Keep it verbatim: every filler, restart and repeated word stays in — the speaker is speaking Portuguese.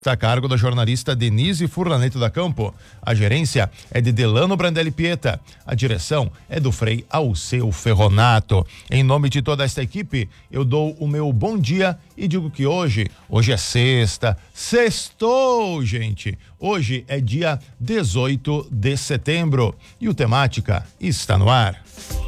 Está a cargo da jornalista Denise Furlaneto da Campo. A gerência é de Delano Brandelli Pieta. A direção é do Frei Alceu Ferronato. Em nome de toda esta equipe, eu dou o meu bom dia e digo que hoje, hoje é sexta, sextou, gente. Hoje é dia dezoito de setembro e o Temática está no ar.